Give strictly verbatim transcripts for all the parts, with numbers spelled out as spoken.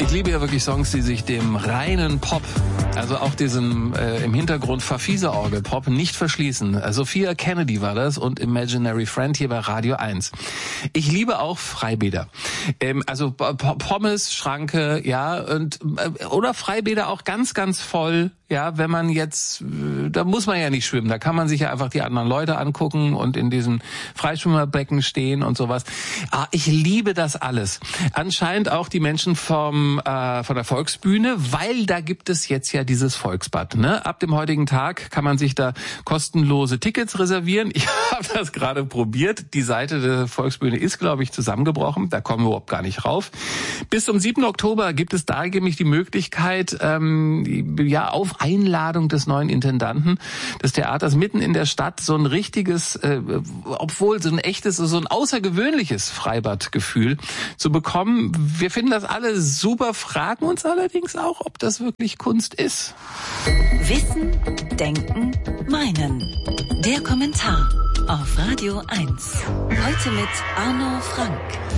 Ich liebe ja wirklich Songs, die sich dem reinen Pop, also auch diesem äh, im Hintergrund Verfieser-Orgel-Pop nicht verschließen. Sophia Kennedy war das und Imaginary Friend hier bei Radio eins. Ich liebe auch Freibäder. Ähm, also P- Pommes, Schranke, ja, und äh, oder Freibäder auch ganz, ganz voll. Ja, wenn man jetzt, da muss man ja nicht schwimmen, da kann man sich ja einfach die anderen Leute angucken und in diesem Freischwimmerbecken stehen und sowas. Ah, ich liebe das alles. Anscheinend auch die Menschen vom äh, von der Volksbühne, weil da gibt es jetzt ja dieses Volksbad. Ne? Ab dem heutigen Tag kann man sich da kostenlose Tickets reservieren. Ich habe das gerade probiert. Die Seite der Volksbühne ist, glaube ich, zusammengebrochen. Da kommen wir überhaupt gar nicht rauf. Bis zum siebten Oktober gibt es da nämlich die Möglichkeit, ähm, ja, auf Einladung des neuen Intendanten des Theaters mitten in der Stadt so ein richtiges, äh, obwohl so ein echtes, so ein außergewöhnliches Freibadgefühl zu bekommen. Wir finden das alle super, fragen uns allerdings auch, ob das wirklich Kunst ist. Wissen, denken, meinen. Der Kommentar auf Radio eins. Heute mit Arno Frank.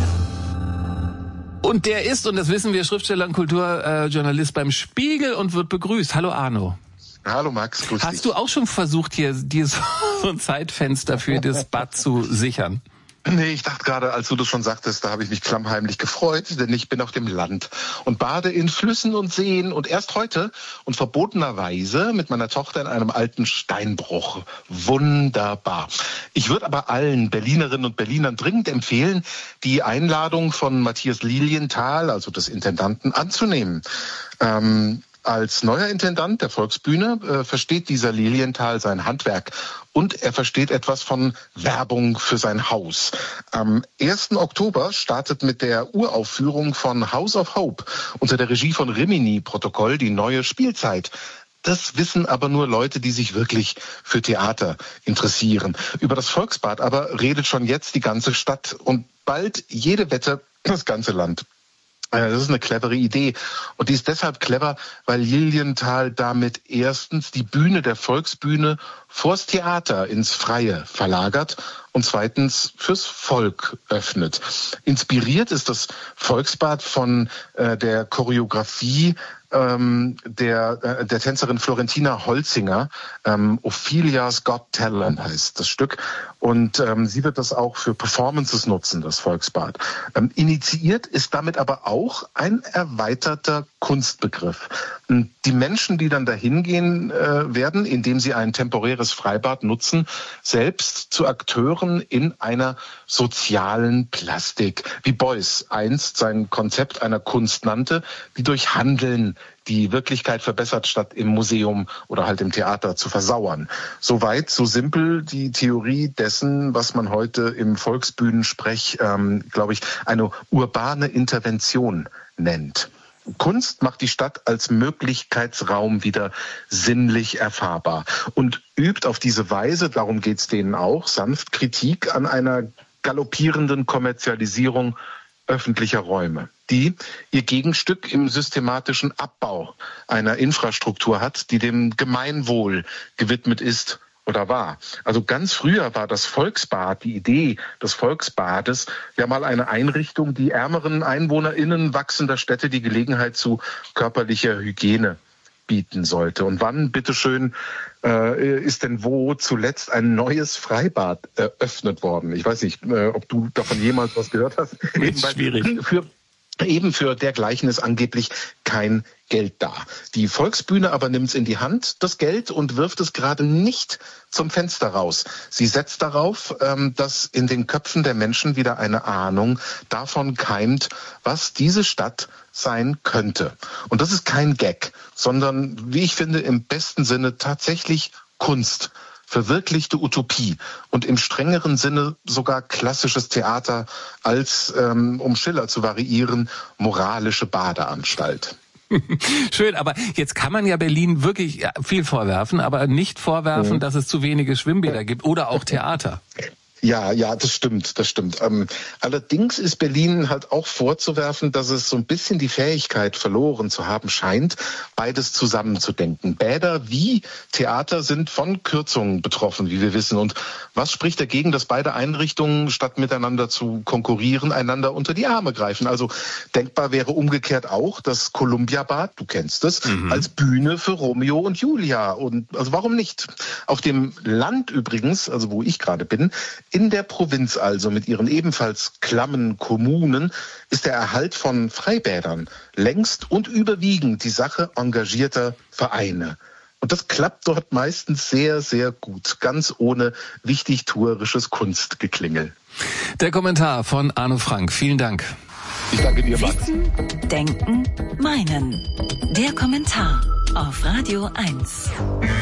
Und der ist, und das wissen wir, Schriftsteller und Kulturjournalist äh, beim Spiegel und wird begrüßt. Hallo Arno. Hallo Max, grüß dich. Hast du auch schon versucht, hier dir so ein Zeitfenster für das Bad zu sichern? Nee, ich dachte gerade, als du das schon sagtest, da habe ich mich klammheimlich gefreut, denn ich bin auf dem Land und bade in Flüssen und Seen und erst heute und verbotenerweise mit meiner Tochter in einem alten Steinbruch. Wunderbar. Ich würde aber allen Berlinerinnen und Berlinern dringend empfehlen, die Einladung von Matthias Lilienthal, also des Intendanten, anzunehmen. Ähm, Als neuer Intendant der Volksbühne äh, versteht dieser Lilienthal sein Handwerk und er versteht etwas von Werbung für sein Haus. Am ersten Oktober startet mit der Uraufführung von House of Hope unter der Regie von Rimini-Protokoll die neue Spielzeit. Das wissen aber nur Leute, die sich wirklich für Theater interessieren. Über das Volksbad aber redet schon jetzt die ganze Stadt und bald jede Wette das ganze Land. Das ist eine clevere Idee. Und die ist deshalb clever, weil Lilienthal damit erstens die Bühne der Volksbühne vors Theater ins Freie verlagert und zweitens fürs Volk öffnet. Inspiriert ist das Volksbad von äh, der Choreografie ähm, der, äh, der Tänzerin Florentina Holzinger. Ähm, Ophelia's Got Talent heißt das Stück. Und ähm, sie wird das auch für Performances nutzen, das Volksbad. Ähm, initiiert ist damit aber auch ein erweiterter Kunstbegriff. Und die Menschen, die dann dahin gehen äh, werden, indem sie ein temporäres Freibad nutzen, selbst zu Akteuren in einer sozialen Plastik, wie Beuys einst sein Konzept einer Kunst nannte, die durch Handeln die Wirklichkeit verbessert, statt im Museum oder halt im Theater zu versauern. Soweit, so simpel die Theorie dessen, was man heute im Volksbühnensprech, ähm, glaube ich, eine urbane Intervention nennt. Kunst macht die Stadt als Möglichkeitsraum wieder sinnlich erfahrbar und übt auf diese Weise, darum geht's denen auch, sanft Kritik an einer galoppierenden Kommerzialisierung öffentlicher Räume, die ihr Gegenstück im systematischen Abbau einer Infrastruktur hat, die dem Gemeinwohl gewidmet ist oder war. Also ganz früher war das Volksbad, die Idee des Volksbades, ja mal eine Einrichtung, die ärmeren EinwohnerInnen wachsender Städte die Gelegenheit zu körperlicher Hygiene bieten sollte. Und wann, bitteschön, äh, ist denn wo zuletzt ein neues Freibad eröffnet worden? Ich weiß nicht, äh, ob du davon jemals was gehört hast. Ist schwierig. Für, eben für dergleichen ist angeblich kein Geld da. Die Volksbühne aber nimmt es in die Hand, das Geld, und wirft es gerade nicht zum Fenster raus. Sie setzt darauf, ähm, dass in den Köpfen der Menschen wieder eine Ahnung davon keimt, was diese Stadt sein könnte. Und das ist kein Gag, sondern, wie ich finde, im besten Sinne tatsächlich Kunst. Verwirklichte Utopie und im strengeren Sinne sogar klassisches Theater als, ähm, um Schiller zu variieren, moralische Badeanstalt. Schön, aber jetzt kann man ja Berlin wirklich viel vorwerfen, aber nicht vorwerfen, mhm. dass es zu wenige Schwimmbäder gibt oder auch Theater. Ja, ja, das stimmt, das stimmt. Ähm, allerdings ist Berlin halt auch vorzuwerfen, dass es so ein bisschen die Fähigkeit verloren zu haben scheint, beides zusammenzudenken. Bäder wie Theater sind von Kürzungen betroffen, wie wir wissen. Und was spricht dagegen, dass beide Einrichtungen, statt miteinander zu konkurrieren, einander unter die Arme greifen? Also denkbar wäre umgekehrt auch das Columbia-Bad, du kennst es, mhm. als Bühne für Romeo und Julia. Und also warum nicht? Auf dem Land übrigens, also wo ich gerade bin, in der Provinz also mit ihren ebenfalls klammen Kommunen ist der Erhalt von Freibädern längst und überwiegend die Sache engagierter Vereine. Und das klappt dort meistens sehr, sehr gut, ganz ohne wichtigtuerisches Kunstgeklingel. Der Kommentar von Arno Frank. Vielen Dank. Ich danke dir, Max. Wissen, Denken, Meinen. Der Kommentar auf Radio eins.